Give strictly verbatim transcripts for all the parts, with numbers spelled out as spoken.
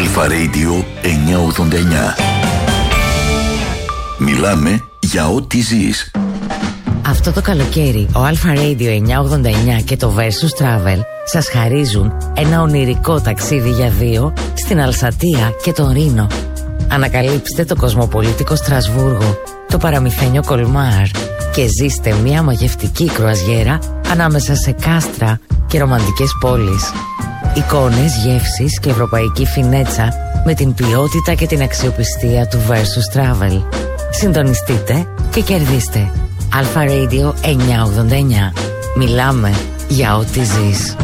Αλφα Radio εννιακόσια ογδόντα εννιά. Μιλάμε για ό,τι ζεις. Αυτό το καλοκαίρι ο Αλφα Radio εννιακόσια ογδόντα εννιά και το Versus Travel σας χαρίζουν ένα ονειρικό ταξίδι για δύο στην Αλσατία και τον Ρήνο. Ανακαλύψτε το κοσμοπολίτικο Στρασβούργο, το παραμυθένιο Κολμάρ και ζήστε μια μαγευτική κρουαζιέρα ανάμεσα σε κάστρα και ρομαντικές πόλεις. Εικόνες, γεύσεις και ευρωπαϊκή φινέτσα με την ποιότητα και την αξιοπιστία του Versus Travel. Συντονιστείτε και κερδίστε. Αλφα Radio εννιακόσια ογδόντα εννιά. Μιλάμε για ό,τι ζεις.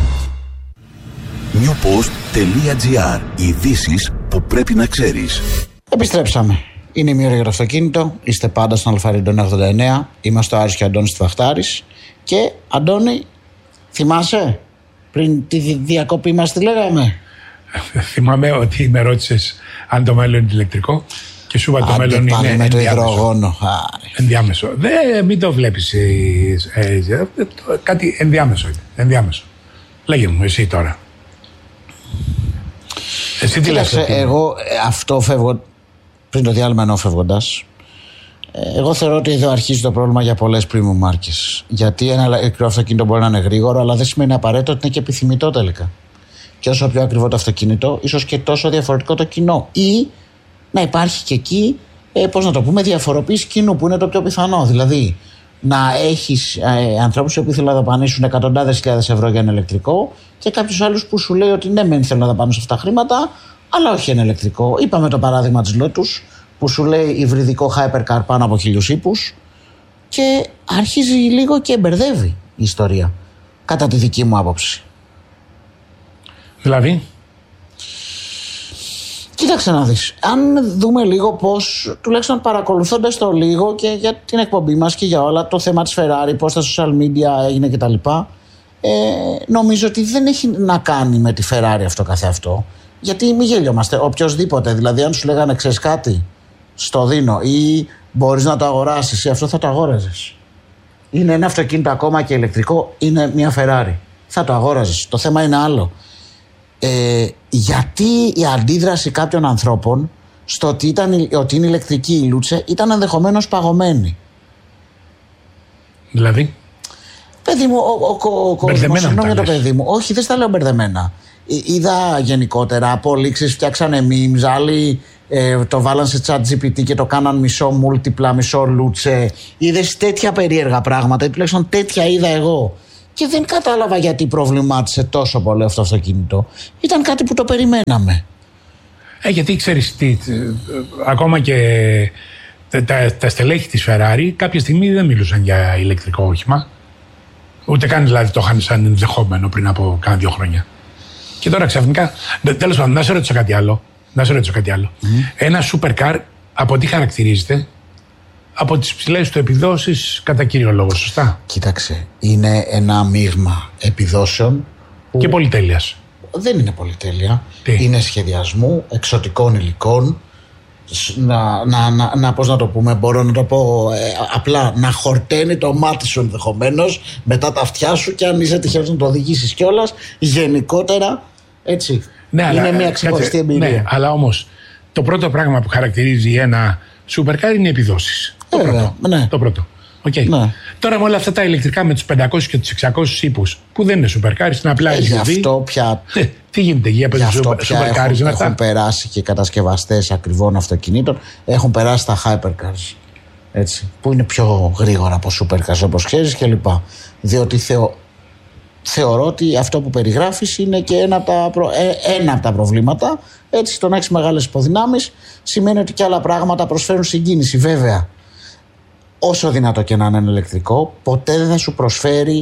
newpost.gr. Ειδήσεις που πρέπει να ξέρεις. Επιστρέψαμε. Είναι η μία ώρα για το αυτοκίνητο. Είστε πάντα στον Αλφα Radio εννιακόσια ογδόντα εννιά. Είμαστε ο Άρης και ο Αντώνης Τουφαχτάρης. Και Αντώνη, θυμάσαι πριν τη διακοπή μας τι λέγαμε? Θυμάμαι ότι με ρώτησες αν το μέλλον είναι ηλεκτρικό και σου είπα το Άντε, μέλλον πάλι είναι με ενδιάμεσο. το υδρογόνο. Ενδιάμεσο. Δεν, μην το βλέπεις ε, ε, ε, κάτι ενδιάμεσο είναι. Ενδιάμεσο. Λέγε μου εσύ τώρα. Εσύ τι λες? Εγώ αυτό φεύγω πριν το διάλειμμα, ενώ φεύγοντας, εγώ θεωρώ ότι εδώ αρχίζει το πρόβλημα για πολλές premium μάρκες. Γιατί ένα ηλεκτρικό αυτοκίνητο μπορεί να είναι γρήγορο, αλλά δεν σημαίνει απαραίτητο ότι είναι και επιθυμητό τελικά. Και όσο πιο ακριβό το αυτοκίνητο, ίσως και τόσο διαφορετικό το κοινό. Ή να υπάρχει και εκεί, ε, πώς να το πούμε, διαφοροποίηση κοινού, που είναι το πιο πιθανό. Δηλαδή, να έχεις ε, ανθρώπους οι οποίοι θέλουν να δαπανίσουν εκατοντάδες χιλιάδες ευρώ για ένα ηλεκτρικό και κάποιους άλλους που σου λέει ότι ναι, μεν θέλουν να δαπανίσουν αυτά τα χρήματα, αλλά όχι ένα ηλεκτρικό. Είπαμε το παράδειγμα της Lotus, που σου λέει υβριδικό hypercar πάνω από χίλιους ύπους, και αρχίζει λίγο και μπερδεύει η ιστορία, κατά τη δική μου άποψη. Δηλαδή, κοίταξε να δεις, αν δούμε λίγο πώς, τουλάχιστον παρακολουθώντας το λίγο και για την εκπομπή μας και για όλα, το θέμα της Ferrari, πώς τα social media έγινε κτλ. Ε, νομίζω ότι δεν έχει να κάνει με τη Ferrari αυτό καθεαυτό. Γιατί μη γελιόμαστε, οποιοσδήποτε, δηλαδή αν σου λέγανε ξέρεις κάτι, στο δίνω ή μπορείς να το αγοράσεις ή αυτό, θα το αγόραζες. Είναι ένα αυτοκίνητο ακόμα και ηλεκτρικό, είναι μια Ferrari. Θα το αγόραζες. Το θέμα είναι άλλο. Ε, γιατί η αντίδραση κάποιων ανθρώπων στο ότι, ήταν, ότι είναι ηλεκτρική η Λούτσε ήταν ενδεχομένως παγωμένη. δηλαδή. Παιδί μου, ο, ο, ο κόσμος, συγγνώμη το παιδί μου, όχι δεν στα λέω μπερδεμένα. Είδα γενικότερα απολύξεις, φτιάξανε memes, άλλοι ε, το βάλαν σε chat τζι πι τι και το κάναν μισό múltipla, μισό Λούτσε. Είδες τέτοια περίεργα πράγματα, ή τουλάχιστον τέτοια είδα εγώ. Και δεν κατάλαβα γιατί προβλημάτισε τόσο πολύ αυτό το αυτοκίνητο. Ήταν κάτι που το περιμέναμε. Ε, γιατί ξέρεις τι, ακόμα και τα, τα, τα στελέχη της Ferrari κάποια στιγμή δεν μιλούσαν για ηλεκτρικό όχημα. Ούτε καν δηλαδή το είχαν σαν ενδεχόμενο πριν από κάνα δύο χρόνια. Και τώρα ξαφνικά. Τέλος πάντων, να σε ρωτήσω κάτι άλλο. Να σε ρωτήσω κάτι άλλο. Mm. Ένα supercar από τι χαρακτηρίζεται? Από τις ψηλές του επιδόσεις κατά κύριο λόγο, σωστά? Κοίταξε, είναι ένα μείγμα επιδόσεων που... και πολυτέλειας. Δεν είναι πολυτέλεια. Τι? Είναι σχεδιασμού, εξωτικών υλικών. Να, να, να, να, πώς να το πούμε, μπορώ να το πω ε, απλά, να χορταίνει το μάτι σου ενδεχομένως μετά τα αυτιά σου, και αν είσαι τυχερός να το οδηγήσεις κιόλας, γενικότερα έτσι. Ναι, είναι αλλά, μια ξεχωριστή εμπειρία. Ναι, αλλά όμως το πρώτο πράγμα που χαρακτηρίζει ένα supercar είναι οι επιδόσεις. Το ε, πρώτο. Ναι. Το πρώτο. Okay. Ναι. Τώρα με όλα αυτά τα ηλεκτρικά με τους πεντακόσιους και τους εξακόσιους ύπους που δεν είναι supercar, είναι απλά ε, γι' αυτό πια. Ε, τι γίνεται, για πέντε supercars έχουν, είναι αυτά? Έχουν περάσει και κατασκευαστές ακριβών αυτοκινήτων, έχουν περάσει τα hypercars. Έτσι, που είναι πιο γρήγορα από supercars όπως ξέρεις και λοιπά. Διότι θεω, θεωρώ ότι αυτό που περιγράφεις είναι και ένα από τα, προ, ε, ένα από τα προβλήματα. Έτσι, το να έχεις μεγάλες υποδυνάμεις σημαίνει ότι και άλλα πράγματα προσφέρουν συγκίνηση. Βέβαια, όσο δυνατό και να είναι ηλεκτρικό, ποτέ δεν θα σου προσφέρει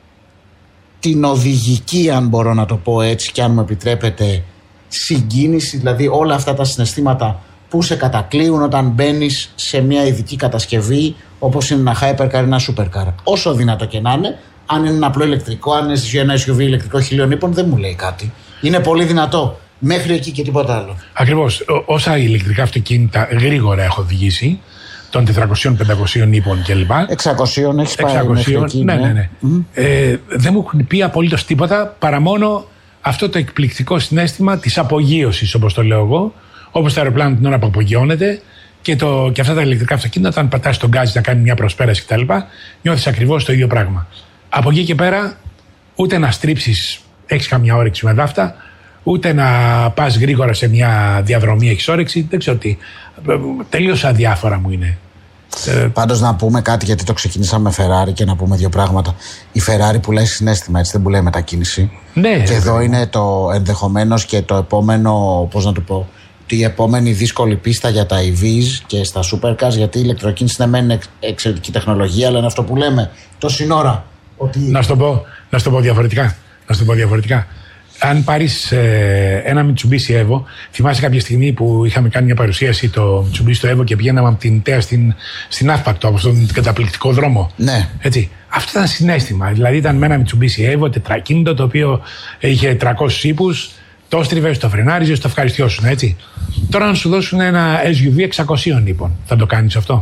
την οδηγική, αν μπορώ να το πω έτσι και αν μου επιτρέπετε, συγκίνηση, δηλαδή όλα αυτά τα συναισθήματα που σε κατακλείουν όταν μπαίνεις σε μια ειδική κατασκευή όπως είναι ένα hypercar ή ένα supercar. Όσο δυνατό και να είναι, αν είναι ένα απλό ηλεκτρικό, αν είναι ένα ες γιου βι ηλεκτρικό χιλίων ύπων, δεν μου λέει κάτι. Είναι πολύ δυνατό. Μέχρι εκεί και τίποτα άλλο. Ακριβώς. Όσα ηλεκτρικά αυτοκίνητα γρήγορα έχω οδηγήσει, των τετρακοσίων πεντακοσίων ύπων κλπ. εξακόσια έχεις πάει μέχρι εκεί. Ναι, ναι, ναι. Mm. Ε, δεν μου έχουν πει απολύτως τίποτα παρά μόνο αυτό το εκπληκτικό συναίσθημα της απογείωσης, όπως το λέω εγώ, όπως το αεροπλάνο την ώρα που απογειώνεται και, το, και αυτά τα ηλεκτρικά αυτοκίνητα, όταν πατάς τον γκάζι να κάνει μια προσπέραση κτλ., νιώθεις ακριβώς το ίδιο πράγμα. Από εκεί και πέρα, ούτε να στρίψεις, έχεις καμιά όρεξη με δάφτα, ούτε να πας γρήγορα σε μια διαδρομή, έχεις όρεξη, δεν ξέρω τι. Τελείως αδιάφορα μου είναι. Πάντως να πούμε κάτι, γιατί το ξεκινήσαμε με Ferrari, και να πούμε δύο πράγματα. Η Ferrari πουλάει συναίσθημα, έτσι, δεν πουλάει μετακίνηση. Ναι, και εδώ ναι. είναι το ενδεχομένως και το επόμενο, πώς να το πω, η επόμενη δύσκολη πίστα για τα ι βις και στα supercars, γιατί η ηλεκτροκίνηση είναι μεν εξαιρετική τεχνολογία, αλλά είναι αυτό που λέμε τόση ώρα. Ότι... Να σου το πω, να σου το πω διαφορετικά. Να σου το πω διαφορετικά. Αν πάρεις ε, ένα Mitsubishi Evo, θυμάσαι κάποια στιγμή που είχαμε κάνει μια παρουσίαση το Mitsubishi το Evo και πηγαίναμε από την Τέα στην, στην Αύπακτο, από αυτόν τον καταπληκτικό δρόμο. Ναι. Έτσι. Αυτό ήταν συναίσθημα. Δηλαδή ήταν με ένα Mitsubishi Evo τετρακίνητο, το οποίο είχε τριακόσιους ύπους, το στρίβες, το φρενάριζες, το ευχαριστιώσουν, έτσι. Τώρα να σου δώσουν ένα ες γιου βι εξακοσίων ύπων, θα το κάνεις αυτό?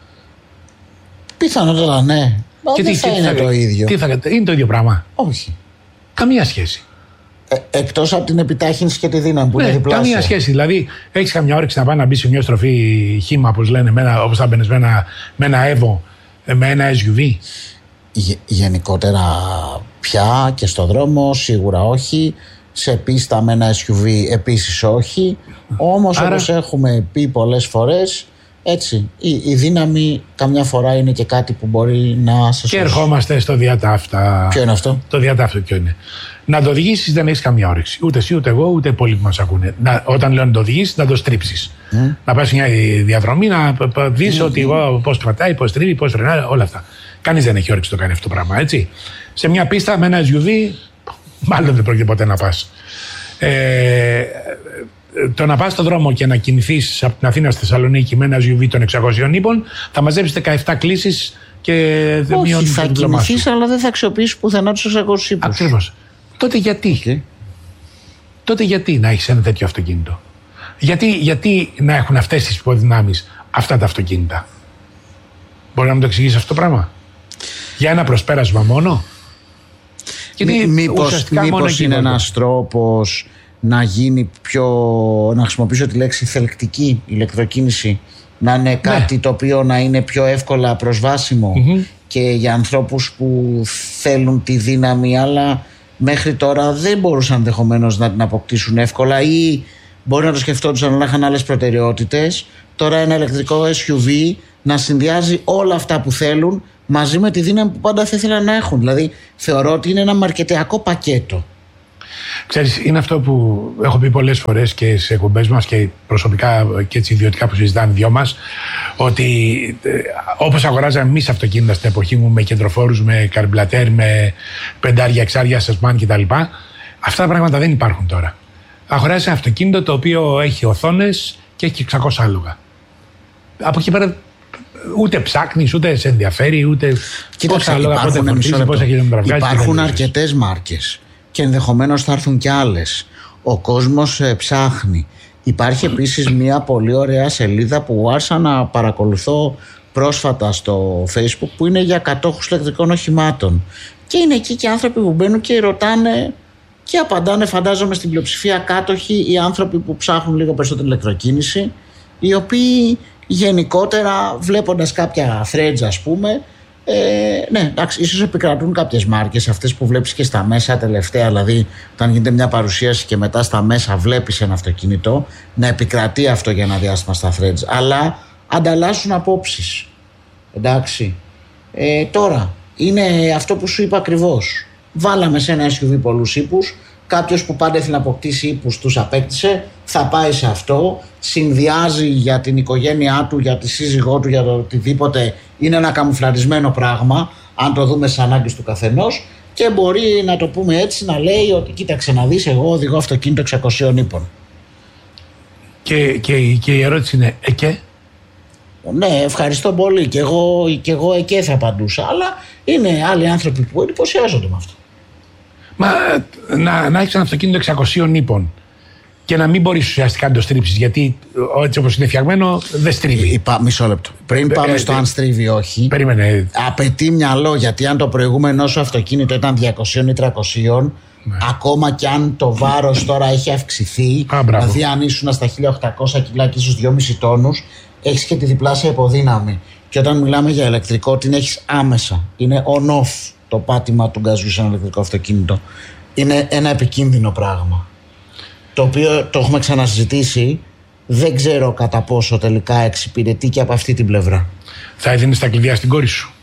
Πιθανότατα ναι. Και δεν τι, θα τι είναι θα, το ίδιο. Τι θα, είναι το ίδιο πράγμα? Όχι. Καμία σχέση. Ε, εκτός από την επιτάχυνση και τη δύναμη που ναι, είναι διπλάσια. Καμία σχέση. Δηλαδή, έχεις καμιά όρεξη να πάει να μπει σε μια στροφή χήμα, όπως λένε, όπως θα μπαίνεις με ένα, με ένα Evo, με ένα ες γιου βι? Γε, γενικότερα πια και στο δρόμο σίγουρα όχι. Σε πίστα με ένα ες γιου βι επίσης όχι. Όμως, άρα... όπως έχουμε πει πολλές φορές, έτσι, η, η δύναμη καμιά φορά είναι και κάτι που μπορεί να σε σώσει. Και ερχόμαστε στο διατάφτα. Ποιο είναι αυτό? Το διατάφτα ποιο είναι? Να το οδηγήσεις δεν έχεις καμία όρεξη. Ούτε εσύ, ούτε εγώ, ούτε πολλοί που μας ακούνε. Να, όταν λέω να το οδηγήσεις, να το στρίψεις. Mm. Να πας μια διαδρομή, να δεις mm. ότι mm. πώς κρατάει, πώς τρίβει, πώς φρενάρει, όλα αυτά. Κανείς δεν έχει όρεξη να το κάνει αυτό το πράγμα, έτσι. Σε μια πίστα με ένα ες γιου βι, μάλλον δεν πρόκειται ποτέ να πας. Ε, το να πας στον δρόμο και να κινηθείς από την Αθήνα στη Θεσσαλονίκη με ένα ες γιου βι των εξακοσίων ύπων, θα μαζέψεις δεκαεπτά κλήσεις και δεν μειώνεις θα το δρόμο σου. κινηθείς, αλλά δεν θα αξιοποιήσεις πουθενά τους εξακόσιους ύπους. Ακριβώς. Τότε γιατί? Okay. Τότε γιατί να έχεις ένα τέτοιο αυτοκίνητο? Γιατί, γιατί να έχουν αυτές τις υποδυνάμεις αυτά τα αυτοκίνητα? Μπορεί να μου το εξηγήσει αυτό το πράγμα? Για ένα προσπέρασμα μόνο? Γιατί μήπως, μήπως είναι ένας τρόπος να γίνει πιο, να χρησιμοποιήσω τη λέξη θελκτική ηλεκτροκίνηση, να είναι κάτι ναι. το οποίο να είναι πιο εύκολα προσβάσιμο mm-hmm. και για ανθρώπους που θέλουν τη δύναμη, αλλά μέχρι τώρα δεν μπορούσαν ενδεχομένως να την αποκτήσουν εύκολα, ή μπορεί να το σκεφτόντουσαν να είχαν άλλες προτεραιότητες. Τώρα ένα ηλεκτρικό ες γιου βι να συνδυάζει όλα αυτά που θέλουν μαζί με τη δύναμη που πάντα θα ήθελαν να έχουν. Δηλαδή θεωρώ ότι είναι ένα μαρκετειακό πακέτο. Ξέρεις, είναι αυτό που έχω πει πολλές φορές και σε εκπομπές μας και προσωπικά και έτσι ιδιωτικά που συζητάμε δυο μας, ότι ε, όπως αγοράζαμε εμείς αυτοκίνητα στην εποχή μου, με κεντροφόρους, με καρμπλατέρ, με πεντάρια, εξάρια, σασμάν κτλ., αυτά τα πράγματα δεν υπάρχουν τώρα. Αγοράζεις ένα αυτοκίνητο το οποίο έχει οθόνες και έχει εξακόσια άλογα. Από εκεί πέρα ούτε ψάχνεις, ούτε σε ενδιαφέρει, ούτε πόσα άλογα, πότε φορτίζει, πόσα χιλιόμετρα. Υπάρχουν αρκετές μάρκες και ενδεχομένως θα έρθουν και άλλες. Ο κόσμος ε, ψάχνει. Υπάρχει επίσης μια πολύ ωραία σελίδα που άρχισα να παρακολουθώ πρόσφατα στο Facebook, που είναι για κατόχους ηλεκτρικών οχημάτων. Και είναι εκεί και άνθρωποι που μπαίνουν και ρωτάνε και απαντάνε, φαντάζομαι στην πλειοψηφία κάτοχοι ή άνθρωποι που ψάχνουν λίγο περισσότερη ηλεκτροκίνηση, οι οποίοι γενικότερα βλέποντας κάποια threads, ας πούμε, Ε, ναι, εντάξει, ίσως επικρατούν κάποιες μάρκες, αυτές που βλέπεις και στα μέσα τελευταία, δηλαδή όταν γίνεται μια παρουσίαση και μετά στα μέσα βλέπεις ένα αυτοκίνητο, να επικρατεί αυτό για ένα διάστημα στα threads, αλλά ανταλλάσσουν απόψεις. Εντάξει. Ε, τώρα, είναι αυτό που σου είπα ακριβώς. Βάλαμε σε ένα ες γιου βι πολλούς ύπους. Κάποιος που πάντα ήθελε να αποκτήσει ύπους τους απέκτησε, θα πάει σε αυτό, συνδυάζει για την οικογένειά του, για τη σύζυγό του, για το οτιδήποτε. Είναι ένα καμουφλαρισμένο πράγμα, αν το δούμε στις ανάγκες του καθενός, και μπορεί, να το πούμε έτσι, να λέει ότι κοίταξε να δεις, εγώ οδηγώ αυτοκίνητο εξακοσίων ύπων. Και, και, και η ερώτηση είναι, ε, και? Ναι, ευχαριστώ πολύ. Και εγώ, και εγώ εκεί θα απαντούσα. Αλλά είναι άλλοι άνθρωποι που εντυπωσιάζονται με αυτό. Μα να, να έχεις ένα αυτοκίνητο εξακοσίων ύπων και να μην μπορείς ουσιαστικά να το στρίψεις, γιατί έτσι όπως είναι φτιαγμένο δεν στρίβει. Είπα, μισό λεπτό. Πριν πάμε ε, στο ε, αν στρίβει όχι, περίμενε. Απαιτεί μυαλό, γιατί αν το προηγούμενο σου αυτοκίνητο ήταν διακοσίων ή τριακοσίων, Ναι. Ακόμα κι αν το βάρος τώρα έχει αυξηθεί, Α, δηλαδή αν ήσουν στα χίλια οκτακόσια κιλά και ίσως δυόμισι τόνους, έχεις και τη διπλάσια υποδύναμη. Και όταν μιλάμε για ηλεκτρικό, την έχεις άμεσα. Είναι on-off το πάτημα του γκαζιού σε ένα ηλεκτρικό αυτοκίνητο. Είναι ένα επικίνδυνο πράγμα. Το οποίο το έχουμε ξανασυζητήσει. Δεν ξέρω κατά πόσο τελικά εξυπηρετεί και από αυτή την πλευρά. Θα έδινες τα κλειδιά στην κόρη σου?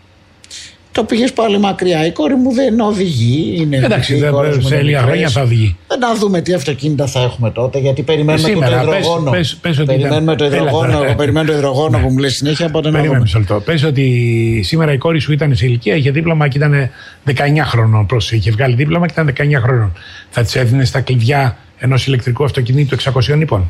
Το πήγες πάλι μακριά. Η κόρη μου δεν οδηγεί. Είναι εντάξει, δεν, σε λίγα χρόνια θα οδηγεί. Δεν να δούμε τι αυτοκίνητα θα έχουμε τότε, γιατί περιμένουμε σήμερα, το υδρογόνο. Πες, πες, πες περιμένουμε το υδρογόνο, εγώ περιμένω το υδρογόνο που μου λέει συνέχεια. Περίμενε μισό λεπτό. Πες ότι σήμερα η κόρη σου ήταν σε ηλικία, είχε δίπλωμα και ήταν δεκαεννιά χρονών. Πρόσεχε, είχε βγάλει δίπλωμα και ήταν δεκαεννιά χρονών. Θα της έδινες τα κλειδιά ενός ηλεκτρικού αυτοκινήτου εξακοσίων ύπων?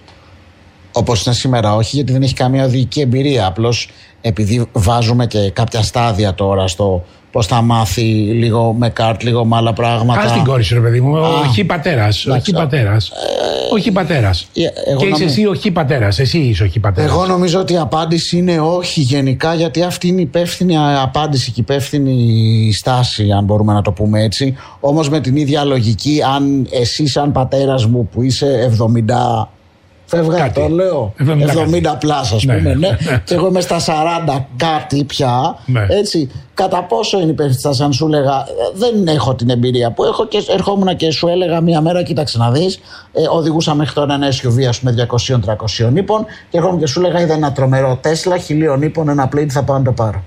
Όπως είναι σήμερα, όχι, γιατί δεν έχει καμία οδηγική εμπειρία. Απλώς επειδή βάζουμε και κάποια στάδια τώρα στο πώς θα μάθει λίγο με καρτ, λίγο με άλλα πράγματα. Ας την κόρη σου, ρε παιδί μου. Όχι πατέρας. Όχι πατέρας. Ε, όχι πατέρας. Ε, και είσαι νομι... εσύ όχι πατέρας. Εσύ είσαι όχι πατέρας. Εγώ νομίζω ότι η απάντηση είναι όχι γενικά, γιατί αυτή είναι η υπεύθυνη απάντηση και η υπεύθυνη στάση, αν μπορούμε να το πούμε έτσι. Όμως με την ίδια λογική, αν εσύ, σαν πατέρας μου που είσαι εβδομήντα. Φεύγα, το λέω. εβδομήντα πλάς, ας πούμε, ναι. ναι. Και εγώ είμαι στα σαράντα κάτι πια. Ναι. Έτσι. Κατά πόσο είναι υπεύθυνη, σαν σου έλεγα, δεν έχω την εμπειρία που έχω και ερχόμουν και σου έλεγα μία μέρα, κοίταξε να δεις, ε, οδηγούσα μέχρι τώρα ένα ες γιου βι, ας πούμε, διακόσια με τριακόσια ύπων, και ερχόμουν και σου έλεγα, είδα ένα τρομερό Τέσλα, χιλίων ύπων, ένα πλέιν, θα πάω να το πάρω.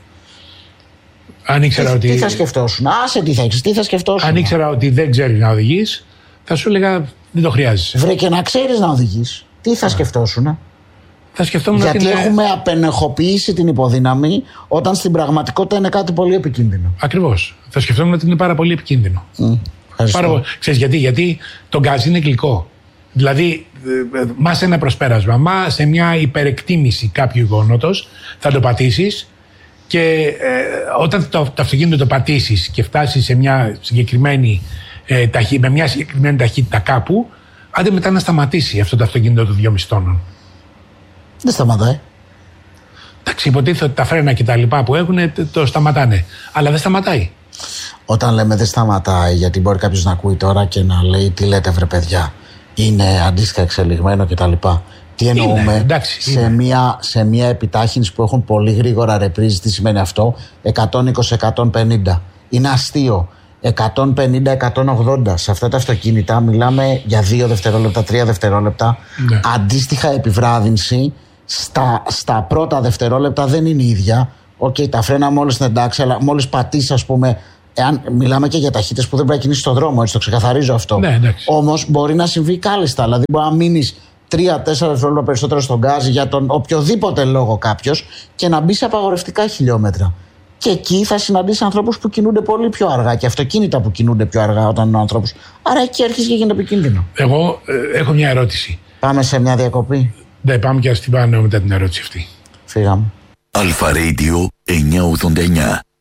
Αν ήξερα τι, ότι. Τι θα σκεφτόσουν, άσε τι θα έχεις, τι θα σκεφτόσουν. Αν ήξερα ότι δεν ξέρεις να οδηγείς, θα σου έλεγα, δεν το χρειάζεσαι. Βρε, και να ξέρεις να οδηγείς. Τι θα σκεφτόσουν? Θα σκεφτόμουν. Γιατί την... έχουμε απενεχοποιήσει την υποδύναμη, όταν στην πραγματικότητα είναι κάτι πολύ επικίνδυνο. Ακριβώς. Θα σκεφτόμουν ότι είναι πάρα πολύ επικίνδυνο. Mm, πάρα... Ξέρεις γιατί? Γιατί το γκάζι είναι γλυκό. Δηλαδή, μα σε ένα προσπέρασμα, μα σε μια υπερεκτίμηση κάποιου γεγονότος, θα το πατήσεις και ε, όταν το, το αυτοκίνητο το πατήσεις και φτάσεις σε μια συγκεκριμένη, ε, ταχύ, με μια συγκεκριμένη ταχύτητα κάπου, άντε μετά να σταματήσει αυτό το αυτοκίνητο του δυόμισι τόνων. Δεν σταματάει. Εντάξει, υποτίθεται ότι τα φρένα και τα λοιπά που έχουν το σταματάνε. Αλλά δεν σταματάει. Όταν λέμε δεν σταματάει, γιατί μπορεί κάποιος να ακούει τώρα και να λέει τι λέτε βρε παιδιά, είναι αντίστοιχα εξελιγμένο κτλ. Τι εννοούμε? Είναι, εντάξει, σε, είναι. Μια, σε μια επιτάχυνση που έχουν πολύ γρήγορα ρεπρίζ, τι σημαίνει αυτό? εκατόν είκοσι με εκατόν πενήντα. Είναι αστείο. εκατόν πενήντα με εκατόν ογδόντα. Σε αυτά τα αυτοκίνητα μιλάμε για δύο δευτερόλεπτα, τρία δευτερόλεπτα. Ναι. Αντίστοιχα επιβράδυνση στα, στα πρώτα δευτερόλεπτα δεν είναι ίδια. Οκ, okay, τα φρένα μόλις είναι εντάξει, αλλά μόλις πατήσεις, ας πούμε, εάν μιλάμε και για ταχύτητες που δεν πρέπει να κινήσεις στον δρόμο, έτσι το ξεκαθαρίζω αυτό. Ναι, όμως μπορεί να συμβεί κάλλιστα. Δηλαδή μπορεί να μείνεις τρία τέσσερα δευτερόλεπτα περισσότερο στον γκάζι για τον οποιοδήποτε λόγο κάποιος και να μπει σε απαγορευτικά χιλιόμετρα. Και εκεί θα συναντήσει ανθρώπους που κινούνται πολύ πιο αργά και αυτοκίνητα που κινούνται πιο αργά όταν είναι ο άνθρωπος. Άρα εκεί αρχίζει και γίνεται επικίνδυνο. Εγώ ε, έχω μια ερώτηση. Πάμε σε μια διακοπή. Ναι, πάμε και ας την πάμε μετά την ερώτηση αυτή. Φύγαμε. Αλφα Radio εννιακόσια ογδόντα εννιά.